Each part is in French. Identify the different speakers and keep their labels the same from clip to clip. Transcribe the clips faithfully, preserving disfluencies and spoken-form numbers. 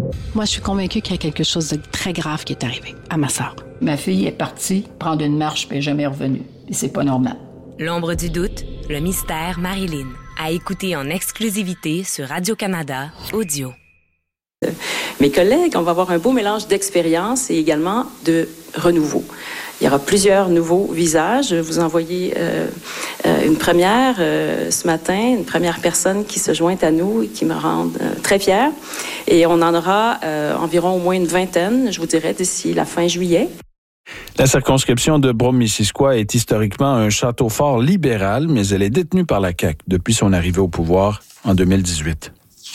Speaker 1: Moi, je suis convaincue qu'il y a quelque chose de très grave qui est arrivé à ma sœur.
Speaker 2: Ma fille est partie prendre une marche puis elle n'est jamais revenue. Et c'est pas normal.
Speaker 3: L'ombre du doute, le mystère Marilyn. À écouter en exclusivité sur Radio-Canada Audio.
Speaker 4: Mes collègues, on va avoir un beau mélange d'expérience et également de renouveau. Il y aura plusieurs nouveaux visages. Vous envoyez euh, euh, une première euh, ce matin, une première personne qui se joint à nous et qui me rend euh, très fière. Et on en aura euh, environ au moins une vingtaine, je vous dirais, d'ici la fin juillet.
Speaker 5: La circonscription de Brome-Missisquoi est historiquement un château fort libéral, mais elle est détenue par la C A Q depuis son arrivée au pouvoir en deux mille dix-huit.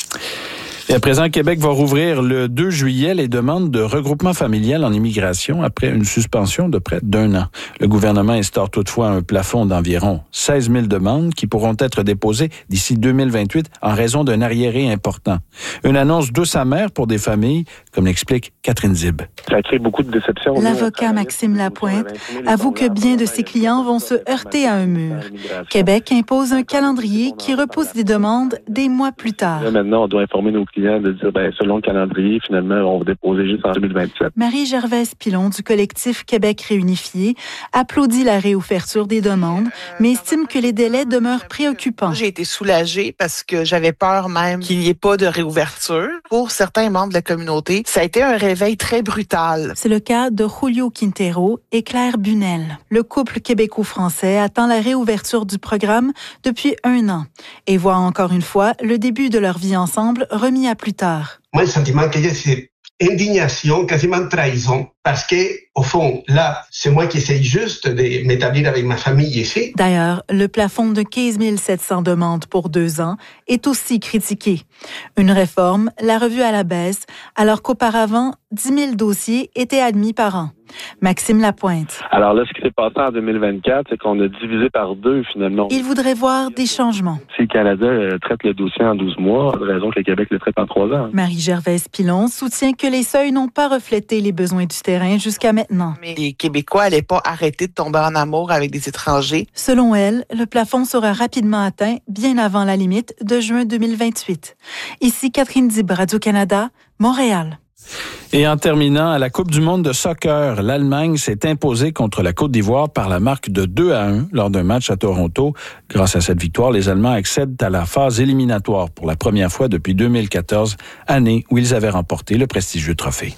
Speaker 5: Et à présent, Québec va rouvrir le deux juillet les demandes de regroupement familial en immigration après une suspension de près d'un an. Le gouvernement instaure toutefois un plafond d'environ seize mille demandes qui pourront être déposées d'ici deux mille vingt-huit en raison d'un arriéré important. Une annonce douce amère pour des familles, comme l'explique Catherine Zib.
Speaker 6: Ça crée beaucoup de déception.
Speaker 7: L'avocat Maxime Lapointe avoue que bien de ses clients vont se heurter à un mur. Québec impose un calendrier qui repousse des demandes des mois plus tard.
Speaker 6: Là, maintenant, on doit informer nos clients de dire, ben, selon le calendrier, finalement, on va déposer juste en deux mille vingt-sept.
Speaker 7: Marie-Gervaise Pilon du collectif Québec réunifié applaudit la réouverture des demandes, mais estime que les délais demeurent préoccupants.
Speaker 8: J'ai été soulagée parce que j'avais peur même qu'il n'y ait pas de réouverture. Pour certains membres de la communauté, ça a été un réveil très brutal.
Speaker 7: C'est le cas de Julio Quintero et Claire Bunel. Le couple québéco-français attend la réouverture du programme depuis un an et voit encore une fois le début de leur vie ensemble remis à plus tard.
Speaker 9: Moi, le sentiment que j'ai, c'est indignation, quasiment trahison, parce que, au fond, là, c'est moi qui essaye juste de m'établir avec ma famille ici.
Speaker 7: D'ailleurs, le plafond de quinze mille sept cents demandes pour deux ans est aussi critiqué. Une réforme l'a revue à la baisse, alors qu'auparavant, dix mille dossiers étaient admis par an. Maxime Lapointe.
Speaker 6: Alors là, ce qui s'est passé en deux mille vingt-quatre, c'est qu'on a divisé par deux, finalement.
Speaker 7: Il voudrait voir des changements.
Speaker 6: Si le Canada euh, traite le dossier en douze mois, de raison que le Québec le traite en trois ans.
Speaker 7: Marie-Gervaise Pilon soutient que les seuils n'ont pas reflété les besoins du terrain jusqu'à maintenant.
Speaker 8: Mais les Québécois n'allaient pas arrêter de tomber en amour avec des étrangers.
Speaker 7: Selon elle, le plafond sera rapidement atteint bien avant la limite de juin deux mille vingt-huit. Ici Catherine Dib, Radio-Canada, Montréal.
Speaker 5: Et en terminant, à la Coupe du monde de soccer, l'Allemagne s'est imposée contre la Côte d'Ivoire par la marque de deux à un lors d'un match à Toronto. Grâce à cette victoire, les Allemands accèdent à la phase éliminatoire pour la première fois depuis deux mille quatorze, année où ils avaient remporté le prestigieux trophée.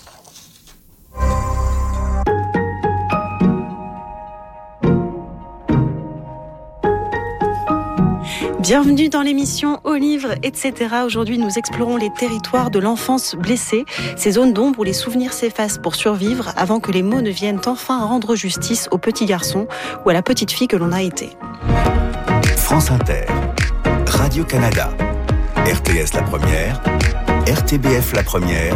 Speaker 10: Bienvenue dans l'émission Au livre, et cetera. Aujourd'hui, nous explorons les territoires de l'enfance blessée, ces zones d'ombre où les souvenirs s'effacent pour survivre avant que les mots ne viennent enfin rendre justice au petit garçon ou à la petite fille que l'on a été.
Speaker 11: France Inter, Radio-Canada, R T S la première, R T B F la première,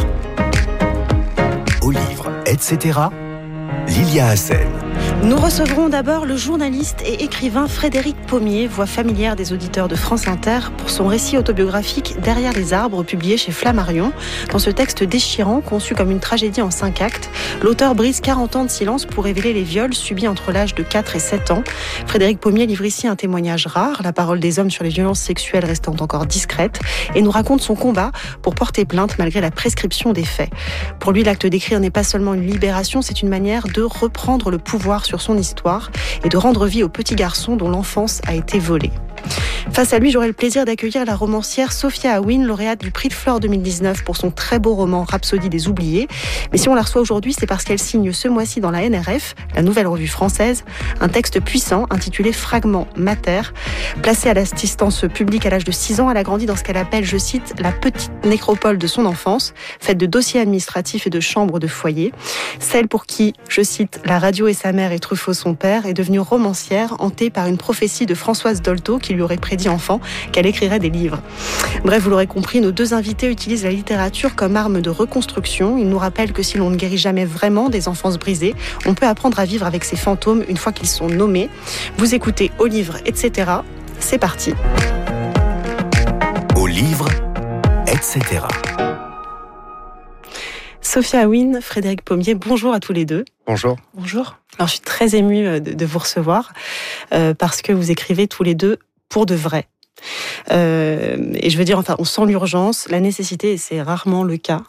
Speaker 11: Au livre, et cetera. Lilia Hassen.
Speaker 10: Nous recevrons d'abord le journaliste et écrivain Frédéric Pommier, voix familière des auditeurs de France Inter, pour son récit autobiographique Derrière les arbres, publié chez Flammarion. Dans ce texte déchirant, conçu comme une tragédie en cinq actes, l'auteur brise quarante ans de silence pour révéler les viols subis entre l'âge de quatre et sept ans. Frédéric Pommier livre ici un témoignage rare, la parole des hommes sur les violences sexuelles restant encore discrète, et nous raconte son combat pour porter plainte malgré la prescription des faits. Pour lui, l'acte d'écrire n'est pas seulement une libération, c'est une manière de reprendre le pouvoir sur son histoire et de rendre vie au petit garçon dont l'enfance a été volée. Face à lui, j'aurai le plaisir d'accueillir la romancière Sophia Aouine, lauréate du prix de Flore deux mille dix-neuf pour son très beau roman Rhapsodie des oubliés. Mais si on la reçoit aujourd'hui, c'est parce qu'elle signe ce mois-ci dans la N R F, la nouvelle revue française, un texte puissant intitulé Fragment Mater. Placée à l'assistance publique à l'âge de six ans, elle a grandi dans ce qu'elle appelle, je cite, la petite nécropole de son enfance, faite de dossiers administratifs et de chambres de foyer. Celle pour qui, je cite, la radio est sa mère et Truffaut son père, est devenue romancière, hantée par une prophétie de Françoise Dolto qui lui aurait prédit enfant qu'elle écrirait des livres. Bref, vous l'aurez compris, nos deux invités utilisent la littérature comme arme de reconstruction. Ils nous rappellent que si l'on ne guérit jamais vraiment des enfances brisées, on peut apprendre à vivre avec ces fantômes une fois qu'ils sont nommés. Vous écoutez Au livre, et cetera. C'est parti.
Speaker 11: Au livre, et cetera.
Speaker 10: Sophia Aouine, Frédéric Pommier, bonjour à tous les deux.
Speaker 6: Bonjour.
Speaker 10: Bonjour. Alors, je suis très émue de, de vous recevoir euh, parce que vous écrivez tous les deux pour de vrai. Euh, et je veux dire, enfin, on sent l'urgence, la nécessité, et c'est rarement le cas,